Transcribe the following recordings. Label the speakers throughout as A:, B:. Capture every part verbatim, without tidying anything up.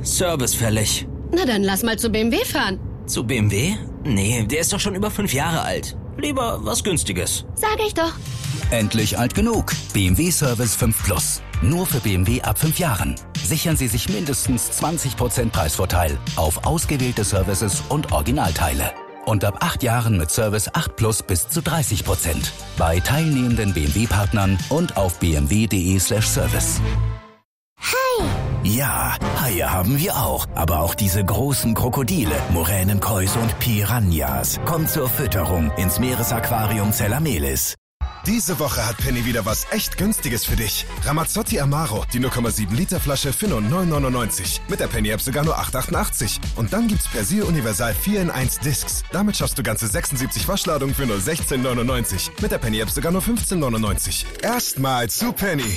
A: Service fällig.
B: Na dann lass mal zu B M W fahren.
A: Zu B M W? Nee, der ist doch schon über fünf Jahre alt. Lieber was Günstiges.
B: Sag ich doch.
C: Endlich alt genug. B M W Service fünf Plus. Nur für B M W ab fünf Jahren. Sichern Sie sich mindestens zwanzig Prozent Preisvorteil auf ausgewählte Services und Originalteile. Und ab acht Jahren mit Service acht Plus bis zu dreißig Prozent. Bei teilnehmenden B M W-Partnern und auf b m w punkt d e slash service.
D: Hi!
E: Ja, Haie haben wir auch. Aber auch diese großen Krokodile, Moränenkäuse und Piranhas. Kommt zur Fütterung ins Meeresaquarium Zellamelis.
F: Diese Woche hat Penny wieder was echt Günstiges für dich. Ramazzotti Amaro, die null Komma sieben Liter Flasche für nur neun neunundneunzig. Mit der Penny-App sogar nur acht achtundachtzig. Und dann gibt's Persil Universal vier in eins Discs. Damit schaffst du ganze sechsundsiebzig Waschladungen für nur sechzehn neunundneunzig. Mit der Penny-App sogar nur fünfzehn neunundneunzig. Erstmal zu Penny.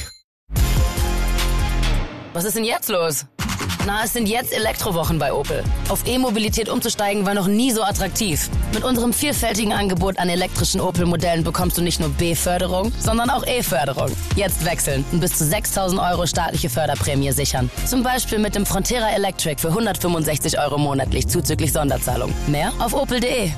G: Was ist denn jetzt los? Na, es sind jetzt Elektrowochen bei Opel. Auf E-Mobilität umzusteigen war noch nie so attraktiv. Mit unserem vielfältigen Angebot an elektrischen Opel-Modellen bekommst du nicht nur B-Förderung, sondern auch E-Förderung. Jetzt wechseln und bis zu sechstausend Euro staatliche Förderprämie sichern. Zum Beispiel mit dem Frontera Electric für hundertfünfundsechzig Euro monatlich zuzüglich Sonderzahlung. Mehr auf opel punkt de.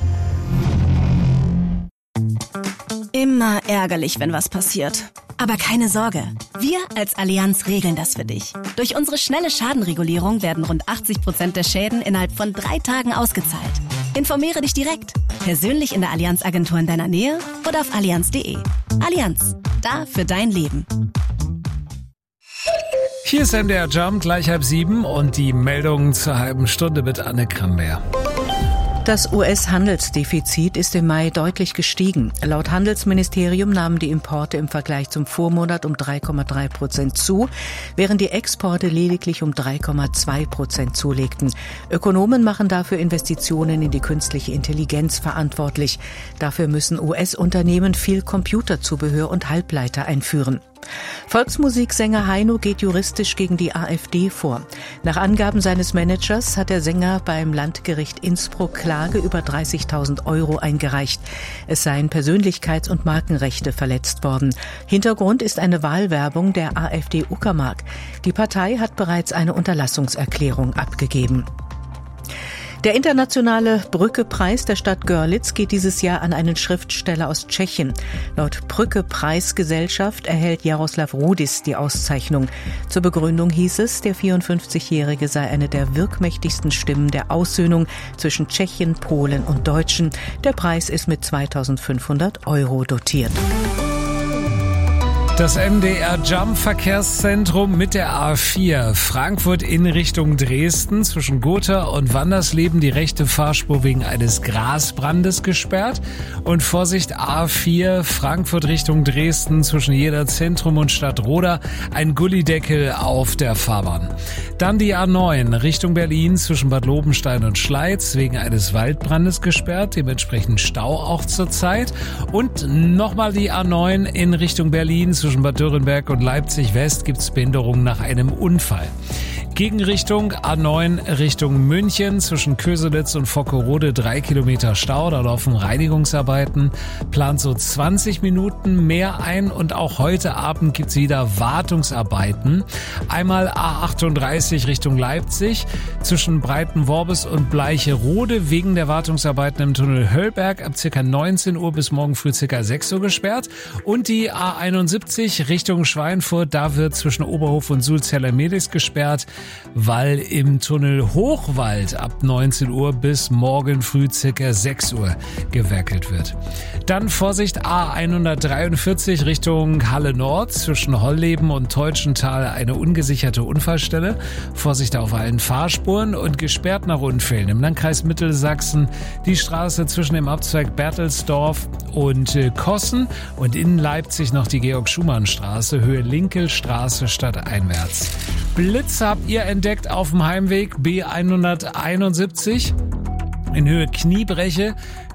H: Immer ärgerlich, wenn was passiert. Aber keine Sorge, wir als Allianz regeln das für dich. Durch unsere schnelle Schadenregulierung werden rund achtzig Prozent der Schäden innerhalb von drei Tagen ausgezahlt. Informiere dich direkt, persönlich in der Allianz-Agentur in deiner Nähe oder auf allianz punkt de. Allianz, da für dein Leben.
I: Hier ist M D R Jump, gleich halb sieben und die Meldungen zur halben Stunde mit Anne Krammer.
J: Das U S-Handelsdefizit ist im Mai deutlich gestiegen. Laut Handelsministerium nahmen die Importe im Vergleich zum Vormonat um drei Komma drei Prozent zu, während die Exporte lediglich um drei Komma zwei Prozent zulegten. Ökonomen machen dafür Investitionen in die künstliche Intelligenz verantwortlich. Dafür müssen U S-Unternehmen viel Computerzubehör und Halbleiter einführen. Volksmusiksänger Heino geht juristisch gegen die AfD vor. Nach Angaben seines Managers hat der Sänger beim Landgericht Innsbruck Klage über dreißigtausend Euro eingereicht. Es seien Persönlichkeits- und Markenrechte verletzt worden. Hintergrund ist eine Wahlwerbung der AfD-Uckermark. Die Partei hat bereits eine Unterlassungserklärung abgegeben. Der internationale Brücke-Preis der Stadt Görlitz geht dieses Jahr an einen Schriftsteller aus Tschechien. Laut Brücke-Preisgesellschaft erhält Jaroslav Rudis die Auszeichnung. Zur Begründung hieß es, der vierundfünfzigjährige sei eine der wirkmächtigsten Stimmen der Aussöhnung zwischen Tschechien, Polen und Deutschen. Der Preis ist mit zweitausendfünfhundert Euro dotiert.
I: Das M D R Jump Verkehrszentrum mit der A vier Frankfurt in Richtung Dresden zwischen Gotha und Wandersleben die rechte Fahrspur wegen eines Grasbrandes gesperrt und Vorsicht A vier Frankfurt Richtung Dresden zwischen Jeder Zentrum und Stadtroda ein Gullideckel auf der Fahrbahn. Dann die A neun Richtung Berlin zwischen Bad Lobenstein und Schleiz wegen eines Waldbrandes gesperrt, dementsprechend Stau auch zurzeit und nochmal die A neun in Richtung Berlin zwischen Bad Dürrenberg und Leipzig West gibt's Behinderungen nach einem Unfall. Gegenrichtung A neun Richtung München zwischen Köselitz und Vockerode drei Kilometer Stau. Da laufen Reinigungsarbeiten. Plant so zwanzig Minuten mehr ein und auch heute Abend gibt's wieder Wartungsarbeiten. Einmal A achtunddreißig Richtung Leipzig zwischen Breitenworbis und Bleicherode wegen der Wartungsarbeiten im Tunnel Höllberg ab ca. neunzehn Uhr bis morgen früh ca. sechs Uhr gesperrt. Und die A einundsiebzig Richtung Schweinfurt, da wird zwischen Oberhof und Sulzheller-Medis gesperrt, weil im Tunnel Hochwald ab neunzehn Uhr bis morgen früh ca. sechs Uhr gewerkelt wird. Dann Vorsicht A hundertdreiundvierzig Richtung Halle Nord zwischen Holleben und Teutschenthal eine ungesicherte Unfallstelle. Vorsicht auf allen Fahrspuren und gesperrt nach Unfällen. Im Landkreis Mittelsachsen die Straße zwischen dem Abzweig Bertelsdorf und Kossen und in Leipzig noch die Georg-Schumann-Straße, Höhe Linkelstraße stadteinwärts. Blitz habt ihr entdeckt auf dem Heimweg B hunderteinundsiebzig in Höhe Kniebreche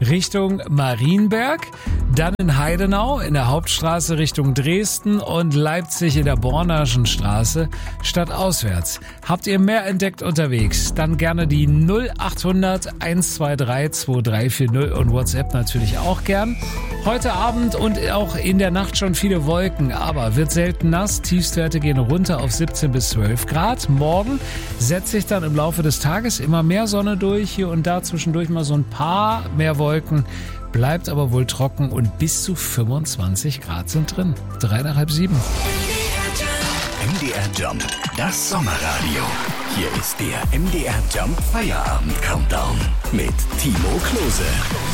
I: Richtung Marienberg, dann in Heidenau in der Hauptstraße Richtung Dresden und Leipzig in der Bornaschen Straße stadtauswärts. Habt ihr mehr entdeckt unterwegs? Dann gerne die null acht hundert eins zwei drei zwei drei vier null und WhatsApp natürlich auch gern. Heute Abend und auch in der Nacht schon viele Wolken, aber wird selten nass. Tiefstwerte gehen runter auf siebzehn bis zwölf Grad. Morgen setzt sich dann im Laufe des Tages immer mehr Sonne durch. Hier und da zwischendurch mal so ein paar mehr Wolken. Bleibt aber wohl trocken und bis zu fünfundzwanzig Grad sind drin. Drei nach halb sieben.
E: M D R Jump, das Sommerradio. Hier ist der M D R Jump Feierabend Countdown mit Timo Klose.